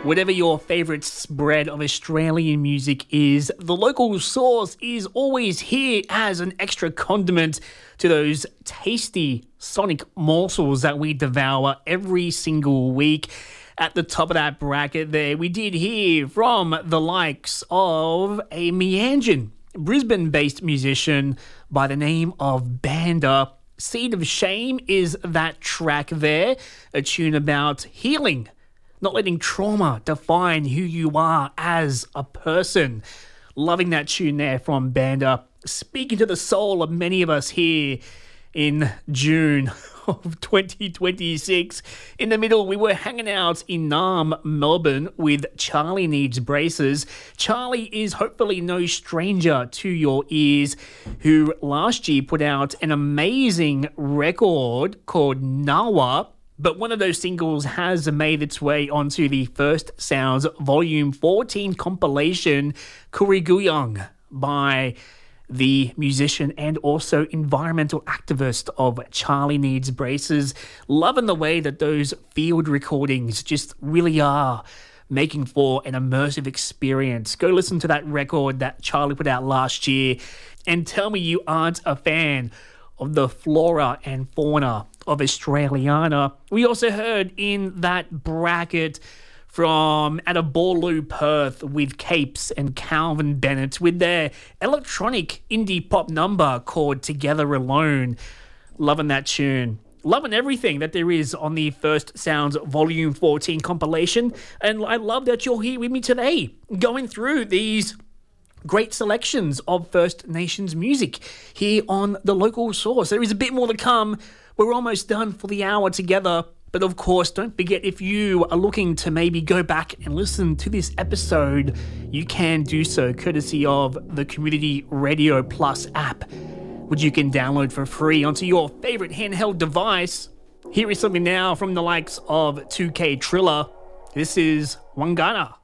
Whatever your favourite spread of Australian music is, the local source is always here as an extra condiment to those tasty sonic morsels that we devour every single week. At the top of that bracket there, we did hear from the likes of a Meanjin, Brisbane-based musician by the name of Banda. Seed of Shame is that track there, a tune about healing, not letting trauma define who you are as a person. Loving that tune there from Banda. Speaking to the soul of many of us here in June of 2026. In the middle, we were hanging out in Naarm, Melbourne with Charlie Needs Braces. Charlie is hopefully no stranger to your ears, who last year put out an amazing record called Nawa. But one of those singles has made its way onto the First Sounds Volume 14 compilation, Kuriguyong, by the musician and also environmental activist of Charlie Needs Braces. Loving the way that those field recordings just really are making for an immersive experience. Go listen to that record that Charlie put out last year and tell me you aren't a fan of the flora and fauna of Australiana. We also heard in that bracket from Atabaloo, Perth, with Capes and Calvin Bennett with their electronic indie pop number called Together Alone. Loving that tune. Loving everything that there is on the First Sounds Volume 14 compilation. And I love that you're here with me today, going through these great selections of First Nations music here on The Local Source. There is a bit more to come. We're almost done for the hour together. But of course, don't forget, if you are looking to maybe go back and listen to this episode, you can do so courtesy of the Community Radio Plus app, which you can download for free onto your favourite handheld device. Here is something now from the likes of 2K Triller. This is Wangana.